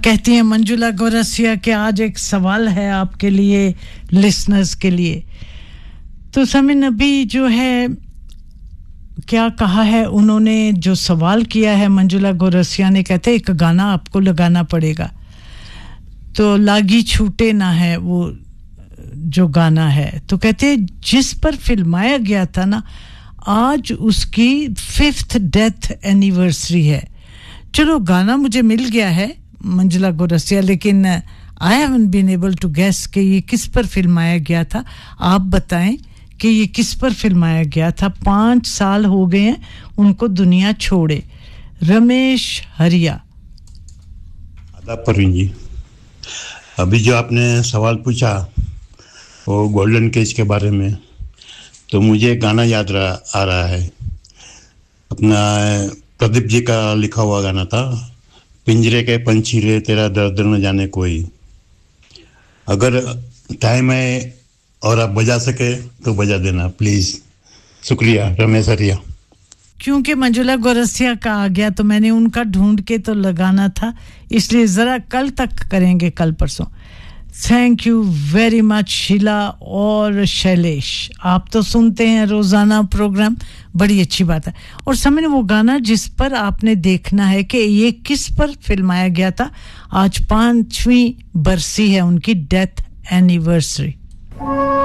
कहती हैं मंजुला गौरसिया कि आज एक सवाल है आपके लिए, लिसनर्स के लिए। तो समीन अभी जो है क्या कहा है उन्होंने, जो सवाल किया है मंजुला गौरसिया ने, कहते एक गाना आपको लगाना पड़ेगा, तो लागी छूटे ना है वो जो गाना है। तो कहते जिस पर फिल्माया गया था ना, आज उसकी 5th डेथ एनिवर्सरी है। चलो गाना मुझे मिल गया है मंजुला गौरसिया, लेकिन I haven't been able to guess कि ये किस पर फिल्माया गया था। आप बताएं कि ये किस पर फिल्माया गया था। 5 साल हो गए हैं उनको दुनिया छोड़े। रमेश हरिया। आदाब परवीन जी, अभी जो आपने सवाल पूछा वो गोल्डन केज के बारे में, तो मुझे गाना याद आ रहा है। अपना प्रदीप जी का लिखा हुआ गाना था, पिंजरे के पंछी रे तेरा दर्द न जाने कोई। अगर टाइम है और आप बजा सके तो बजा देना प्लीज। शुक्रिया। रमेश हरिया। क्योंकि मंजुला गौरसिया का आ गया तो मैंने उनका ढूंढ के तो लगाना था, इसलिए जरा कल तक करेंगे, कल परसों। Thank you very much Sheila और शैलेश, आप तो सुनते हैं रोजाना प्रोग्राम, बड़ी अच्छी बात है। और समझ वो गाना जिस पर आपने देखना है कि ये किस पर फिल्माया गया था। आज 5वीं बरसी है उनकी डेथ एनिवर्सरी।